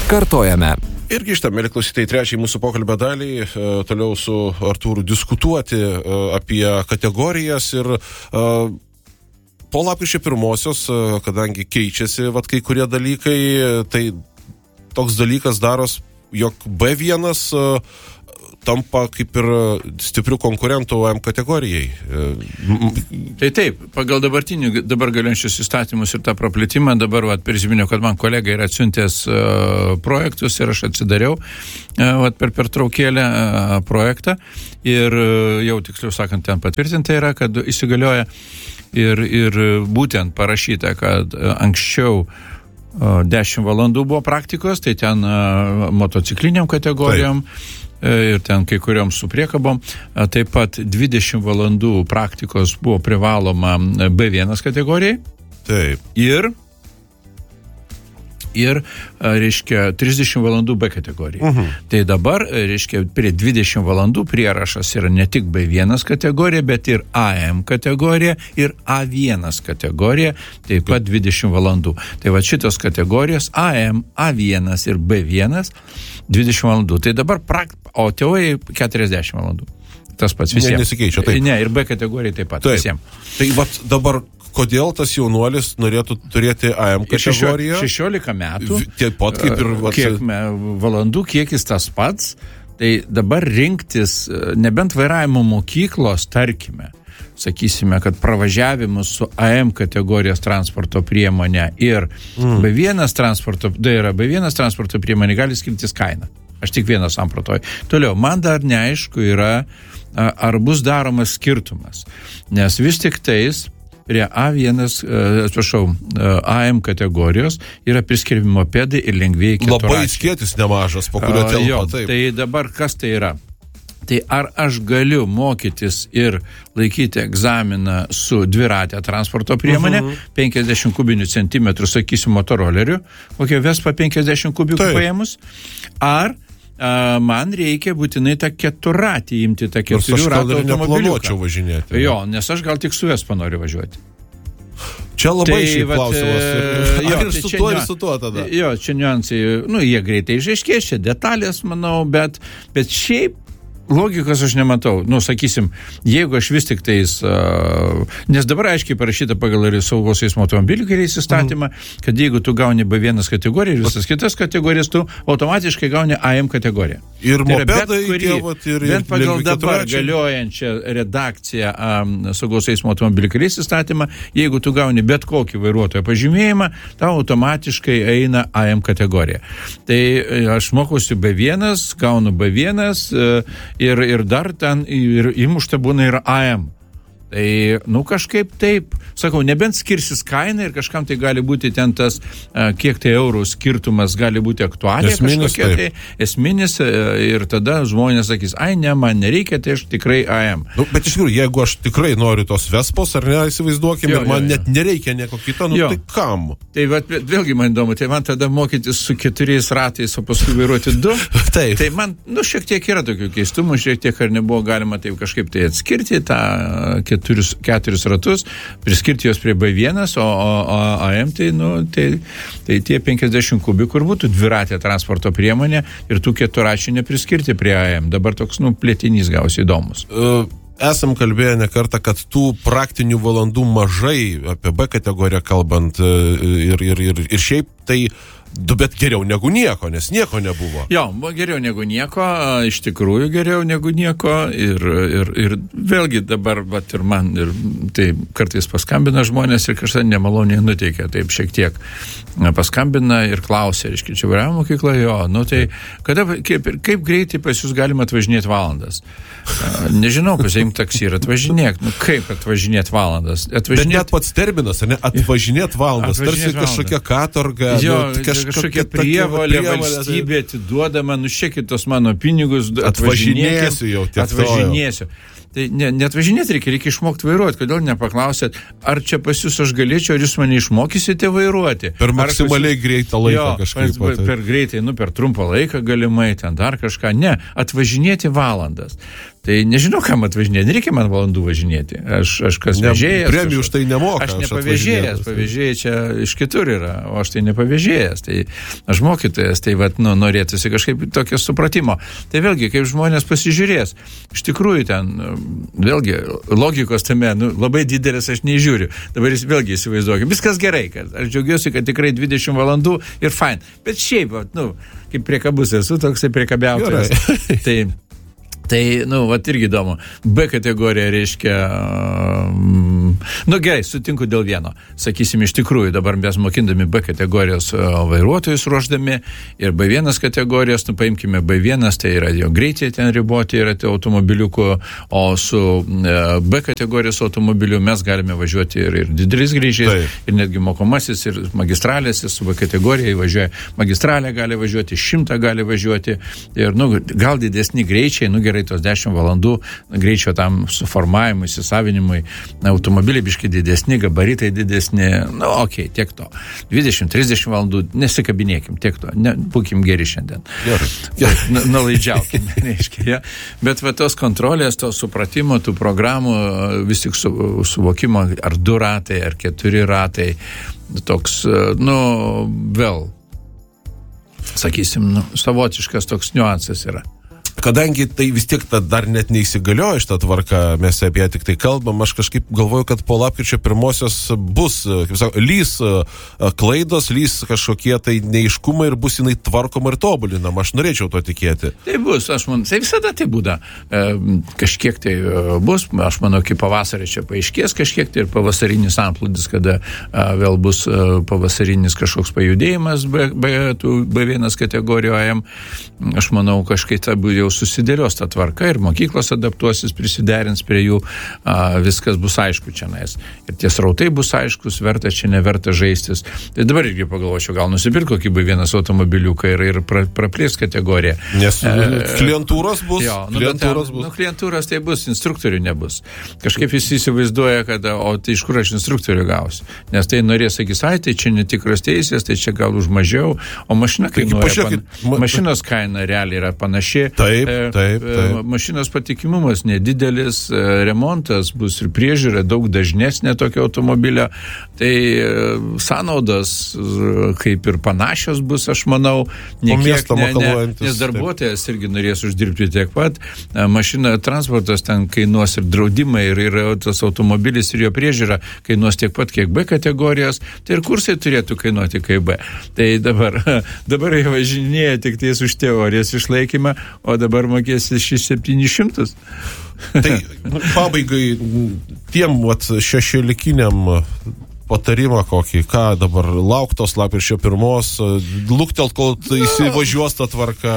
Kartojame. Ir grįžtame, mėly klausytojai, trečiai mūsų pokalbio dalį, toliau su Artūru diskutuoti apie kategorijas ir po lapkričio 1, kadangi keičiasi kai kurie dalykai, tai toks dalykas daros, jog B1 tampa kaip ir stiprių konkurentų AM kategorijai. Tai taip, pagal dabar galiojančius įstatymus ir tą praplėtimą, dabar prisiminiau, kad man kolega yra atsiuntęs projektus ir aš atsidariau per pertraukėlę projektą ir jau tiksliau sakant, ten patvirtinta yra, kad įsigalioja ir būtent parašyta, kad anksčiau 10 valandų buvo praktikos, tai ten motocikliniam kategorijom, ir ten kai kuriom su priekabom. Taip pat 20 valandų praktikos buvo privaloma B1 kategorijai. Taip. Ir reiškia, 30 valandų B kategorijai. Tai dabar, reiškia, prie 20 valandų prierašas yra ne tik B1 kategorija, bet ir AM kategorija ir A1 kategorija, taip pat 20 valandų. Tai va šitos kategorijos AM, A1 ir B1 20 valandų. Tai dabar o teorijai 40 valandų. Tas pats visiems. Nesikeičia, taip. Ne, ir B kategorija taip pat visiems. Tai va dabar kodėl tas jaunuolis norėtų turėti AM kategoriją? 16 metų. Tiek pat kaip ir... Kiek valandų, kiekis tas pats. Tai dabar rinktis, nebent vairavimo mokyklos, tarkime, sakysime, kad pravažiavimus su AM kategorijos transporto priemonė ir B1 transporto priemonė gali skirtis kaina. Aš tik vieną samprotoju. Toliau, man dar neaišku yra, ar bus daromas skirtumas. Nes vis tik tais prie AM kategorijos yra priskiriami mopedai ir lengvieji keturračiai. Labai skėtis nemažas, po kurio telpa, taip. Tai dabar kas tai yra? Tai ar aš galiu mokytis ir laikyti egzaminą su dviratė transporto priemonė, 50 kubinių centimetrų, sakysim, motoroleriu, kokia Vespa 50 kubikų paėmus, ar man reikia būtinai tą keturratį imti, tą keturių ratų automobiliuką. Važinėti. Jo, nes aš gal tik su Vespa noriu važiuoti. Čia labai šiaip klausimas. Ir su tuo ir su tuo tada. Jo, čia niuansai, jie greitai išaiškės, čia detalės, manau, bet šiaip logikos aš nematau. Sakysim, jeigu aš vis tik tais, nes dabar aiškiai parašyta pagal ir saugos eismo automobilių keliais įstatymą, kad jeigu tu gauni B1 kategoriją ir visas kitas kategorijas, tu automatiškai gauni AM kategoriją. Ir tai mopedai, bet pagal dabar galiojančią redakciją saugos eismo automobilių keliais įstatymą, jeigu tu gauni bet kokį vairuotojo pažymėjimą, tau automatiškai eina AM kategorija. Tai aš mokausi B1, gaunu B1, ir dar ten ir įmušta būna ir AM. Tai, kažkaip taip, sakau, nebent skirsis kaina ir kažkam tai gali būti ten tas, kiek tai eurų skirtumas gali būti aktualija kažkokia, tai esminis ir tada žmonės sakys, ne, man nereikia, tai aš tikrai AM. Bet iš tikrųjų, jeigu aš tikrai noriu tos Vespos, ar ne, įsivaizduokime, ir man net nereikia nieko kito, tai kam? Tai vėlgi man įdomu, tai man tada mokytis su 4 ratais, o paskui vairuoti 2. Taip. Tai man, šiek tiek yra tokių keistumų, šiek tiek ar nebuvo galima taip kažkaip tai atskirti tą 4 ratus, priskirti jos prie B1, o AM tai tie 50 kubikų ir būtų dviratė transporto priemonė ir tų keturračių nepriskirti prie AM. Dabar toks, plėtinys gausi įdomus. Esam kalbėję ne kartą, kad tų praktinių valandų mažai, apie B kategoriją kalbant, ir šiaip tai bet geriau negu nieko, nes nieko nebuvo. Jo, geriau negu nieko, iš tikrųjų geriau negu nieko ir vėlgi dabar, ir man, ir tai kartais paskambina žmonės ir kažką nemaloniai nuteikia, taip šiek tiek paskambina ir klausia, reiškia, čia vairavimo mokykla, tai kaip greitai pas jūs galima atvažinėti valandas? Nežinau, pasiimk taksi ir atvažinėk. Kaip atvažinėti valandas? Bet net pats terminas, ne? Atvažinėti valandas, tarsi kažkokia katorga, kažkokia prievolė valstybė atiduodama, šiekit tos mano pinigus, atvažinėsiu. Tai net važinėti reikia išmokti vairuoti. Kodėl nepaklausėt, ar čia pas jūs aš galėčiau, ar jūs mane išmokysite vairuoti? Per maksimaliai greitą laiką kažkaip. Per greitai, per trumpą laiką galimai, ten dar kažką. Ne, atvažinėti valandas. Tai nežinau, kam atvažinėti, nereikia man valandų važinėti. Aš kas vežėjas. Premijų už tai nemoka. Aš nepavėžėjas, pavėžėjai čia iš kitur yra, o aš tai nepavėžėjas. Tai aš mokytojas, tai norėtųsi kažkaip tokio supratimo. Tai vėlgi, kaip žmonės pasižiūrės, iš tikrųjų ten, vėlgi, logikos tame, labai didelės aš nežiūriu. Dabar vėlgi įsivaizduokim, viskas gerai, kad aš džiaugiuosi, kad tikrai 20 valandų ir fine. Bet šiaip, kaip priekabus esu, toksai priekabiautojas. Tai, vat irgi įdomu. B kategorija reiškia, gerai, sutinku dėl vieno. Sakysim, iš tikrųjų, dabar mes mokindami B kategorijos vairuotojus ruoždami ir B1 kategorijos, paimkime B1, tai yra jo greičiai ten riboti, yra tai automobiliukų, o su B kategorijos automobiliu mes galime važiuoti ir dideliais greičiais, ir netgi mokomasis, ir magistralės, ir su B kategorija įvažiuoja. Magistralė gali važiuoti, 100 gali važiuoti, ir, gal didesni greičiai, gerai, tos 10 valandų greičio tam suformavimui, įsisavinimui, automobiliai biškai didesni, gabaritai didesni, tiek to. 20-30 valandų, nesikabinėkim, tiek to, būkim geri šiandien. Nalaidžiaukim, reiškia, ja. Bet va tos kontrolės, to supratimo, tų programų, vis tik suvokimo, ar 2 ratai, ar 4 ratai, toks, vėl, sakysim, savotiškas toks niuansas yra. Kadangi tai vis tiek dar net neįsigaliojo šitą tvarką, mes apie ją tik tai kalbam, aš kažkaip galvoju, kad po lapkričio 1-osios bus, kaip sako, lys klaidos, lys kažkokie tai neiškumai ir bus jinai tvarkoma ir tobulinama. Aš norėčiau to tikėti. Tai bus, aš manau, tai visada tai būda. Kažkiek tai bus, aš manau, iki pavasario čia paaiškės kažkiek tai ir pavasarinis antplūdis, kada vėl bus pavasarinis kažkoks pajudėjimas B1 kategorijoje. Aš manau, kažkaip tai jau susidėlios ta tvarka ir mokyklos adaptuosis, prisiderins prie jų, viskas bus aišku čia nais. Ir tie srautai bus aiškus, verta čia neverta žaistis. Tai dabar irgi pagalvočiau, gal nusipirk kokį B1 automobiliuką ir praplės kategoriją. Nes klientūros bus. Klientūros tai bus, instruktorių nebus. Kažkaip jis įsivaizduoja, kad tai iš kur aš instruktorių gausiu. Nes tai norės, sakys, tai čia netikros teisės, tai čia gal už mažiau, o mašina kainuoja. Mašinos kaina realiai yra panaši. Taip. Mašinos patikimumas nedidelis, remontas bus ir priežiūra daug dažnesnė tokio automobilio. Tai sąnaudos kaip ir panašios bus, aš manau, nes darbuotojas irgi norės uždirbti tiek pat. Mašina, transportas ten kainuos ir draudimai, ir tas automobilis ir jo priežiūra kainuos tiek pat, kiek B kategorijos. Tai ir kursai turėtų kainuoti kaip B. Tai dabar jie važinėja tik tais už teorijos išlaikymą, o dabar mokėsi 700. Tai pabaigai tiem šešėlikiniam patarimą kokį, ką dabar lauktos lapkričio 1, luktelt, kol įsivažiuos ta tvarka.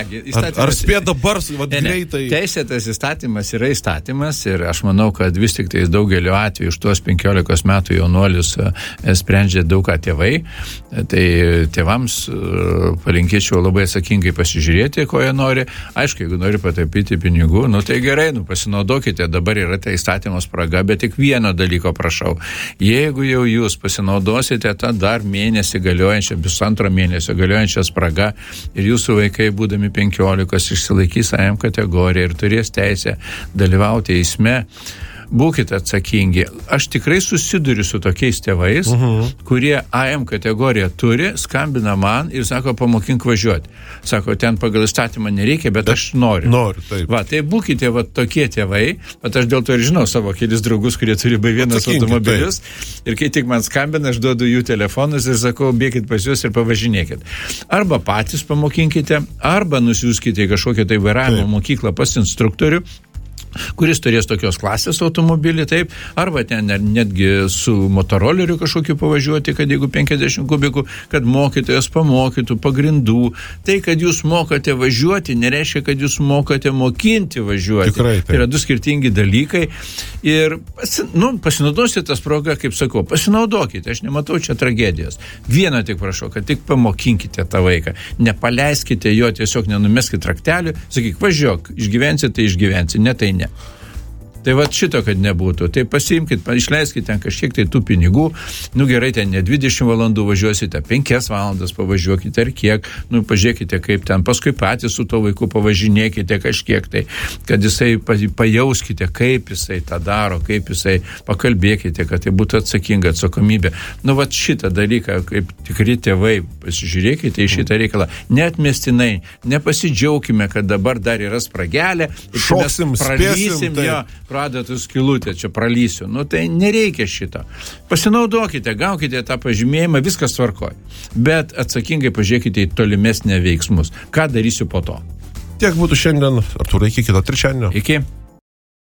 Ar spėt dabar greitai? Teisėtas įstatymas yra įstatymas ir aš manau, kad vis tik tai daugeliu atveju iš tuos 15 metų jaunuolius sprendžia daug ką tėvai. Tai tėvams palinkėčiau labai atsakingai pasižiūrėti, ko jie nori. Aišku, jeigu nori pataupyti pinigų, tai gerai, pasinaudokite, dabar yra ta įstatymo spraga, bet tik vieno dalyko prašau. Jeigu jau jūs pasinaudosite tą dar mėnesį galiojančią, 2 mėnesio galiojančią spragą ir jūsų vaikai, būdami 15, išsilaikys AM kategoriją ir turės teisę dalyvauti eisme, būkite atsakingi. Aš tikrai susiduriu su tokiais tėvais, kurie AM kategoriją turi, skambina man ir sako, pamokink važiuoti. Sako, ten pagal įstatymą nereikia, bet aš noriu. Taip. Tai būkite tokie tėvai, bet aš dėl to ir žinau savo kelis draugus, kurie turi B1 automobilius. Ir kai tik man skambina, aš duodu jų telefonus ir sakau, bėkit pas juos ir pavažinėkit. Arba patys pamokinkite, arba nusiųskite į kažkokią tai vairavimo mokyklą pas instruktorių, kuris turės tokios klasės automobilį, taip, arba ten netgi su motoroleriu kažkokiu pavažiuoti, kad jeigu 50 kubikų, kad mokytojas pamokytų pagrindų. Tai, kad jūs mokate važiuoti, nereiškia, kad jūs mokate mokinti važiuoti. Tikrai, taip. Tai yra 2 skirtingi dalykai ir pasinaudosite tas progą, kaip sakau, pasinaudokite, aš nematau čia tragedijos. Vieną tik prašau, kad tik pamokinkite tą vaiką, nepaleiskite jo, tiesiog nenumeskite raktelių, sakyk, važiuok, išgyvensi, tai išgyvensi, ne tai ne. Tai vat šito, kad nebūtų. Tai pasiimkit, išleiskit ten kažkiek tai tų pinigų, gerai, ten ne 20 valandų važiuosite, 5 valandas pavažiuokite ar kiek, pažiūrėkite kaip ten, paskui patys su to vaiku pavažinėkite kažkiek tai, kad jisai pajauskite, kaip jisai tą daro, kaip jisai pakalbėkite, kad tai būtų atsakinga atsakomybė. Vat šitą dalyką, kaip tikri tėvai, pasižiūrėkite į šitą reikalą. Neatmestinai, nepasidžiaukime, kad dabar dar yra spragelė, šoksim, spėsim, pradatų skilutę, čia pralysiu. Tai nereikia šito. Pasinaudokite, gaukite tą pažymėjimą, viskas tvarkoja. Bet atsakingai pažiūrėkite į tolimesnę veiksmus. Ką darysiu po to? Tiek būtų šiandien. Artūrai, iki kito trečiadienio. Iki.